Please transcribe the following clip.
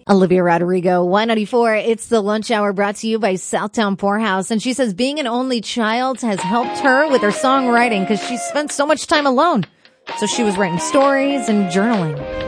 Olivia Rodrigo, Y94. It's the lunch hour brought to you by Southtown Poorhouse. And she says being an only child has helped her with her songwriting because she spent so much time alone. So she was writing stories and journaling.